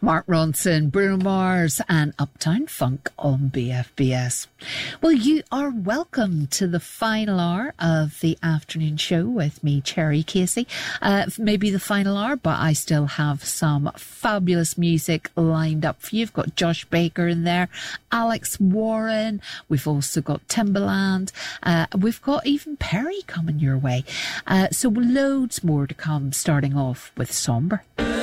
Mark Ronson, Bruno Mars and Uptown Funk on BFBS. Well, you are welcome to the final hour of the afternoon show with me, Cherry Casey. Maybe the final hour, but I still have some fabulous music lined up for you. You've got Josh Baker in there, Alex Warren. We've also got Timbaland. We've got even Perry coming your way. So loads more to come, starting off with Somber.